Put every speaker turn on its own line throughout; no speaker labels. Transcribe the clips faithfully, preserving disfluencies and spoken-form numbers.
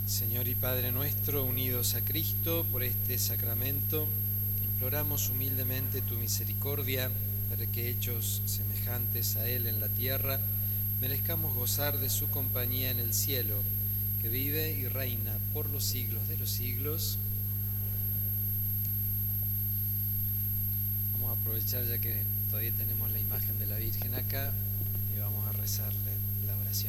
Señor y Padre nuestro, unidos a Cristo por este sacramento, imploramos humildemente tu misericordia para que, hechos semejantes a Él en la tierra, merezcamos gozar de su compañía en el cielo, que vive y reina por los siglos de los siglos. Vamos a aprovechar ya que todavía tenemos la imagen de la Virgen acá y vamos a rezarle la oración.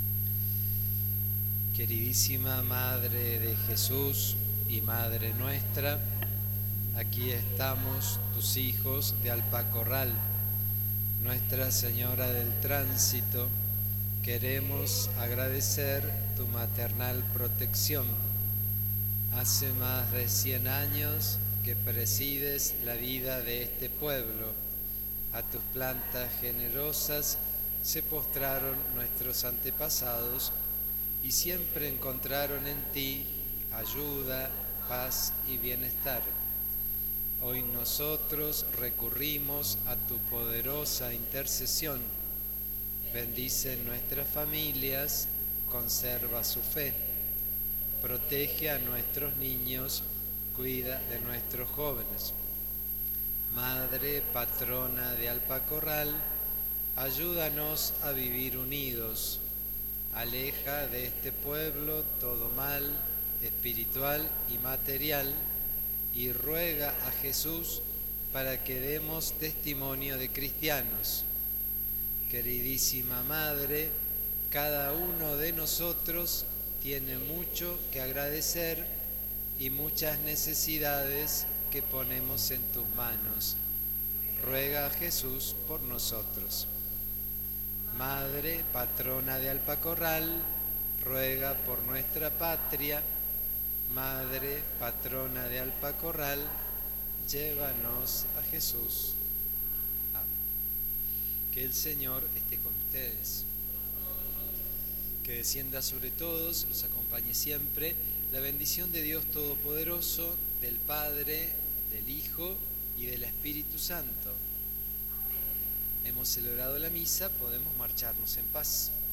Queridísima Madre de Jesús y Madre nuestra, aquí estamos, tus hijos de Alpacorral, Nuestra Señora del Tránsito. Queremos agradecer tu maternal protección. Hace más de cien años que presides la vida de este pueblo. A tus plantas generosas se postraron nuestros antepasados y siempre encontraron en ti ayuda, paz y bienestar. Hoy nosotros recurrimos a tu poderosa intercesión. Bendice nuestras familias, conserva su fe, protege a nuestros niños, cuida de nuestros jóvenes. Madre patrona de Alpacorral, ayúdanos a vivir unidos. Aleja de este pueblo todo mal, espiritual y material, y ruega a Jesús para que demos testimonio de cristianos. Queridísima Madre, cada uno de nosotros tiene mucho que agradecer y muchas necesidades que ponemos en tus manos. Ruega a Jesús por nosotros. Madre patrona de Alpacorral, ruega por nuestra patria. Madre patrona de Alpacorral, llévanos a Jesús. Amén. Que el Señor esté con ustedes. Que descienda sobre todos, los acompañe siempre la bendición de Dios Todopoderoso, del Padre, del Hijo y del Espíritu Santo. Hemos celebrado la misa, podemos marcharnos en paz.